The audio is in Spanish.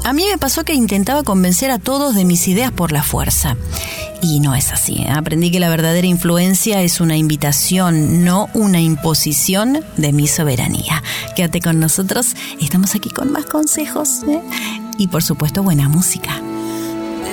A mí me pasó que intentaba convencer a todos de mis ideas por la fuerza. Y no es así. Aprendí que la verdadera influencia es una invitación, no una imposición de mi soberanía. Quédate con nosotros, estamos aquí con más consejos, y por supuesto buena música.